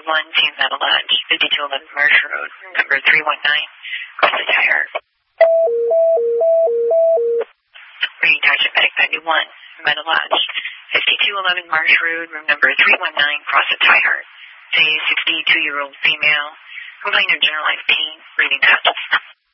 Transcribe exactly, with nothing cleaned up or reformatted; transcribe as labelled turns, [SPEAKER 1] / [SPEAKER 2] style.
[SPEAKER 1] one to Meadow Lodge, fifty-two eleven Marsh Road, number three one nine, cross the tire. Reading Township Medic ninety-one, Meadow Lodge, fifty-two eleven Marsh Road, room number three one nine, cross the tire. A sixty-two-year-old female, complaining of generalized pain, breathing patches.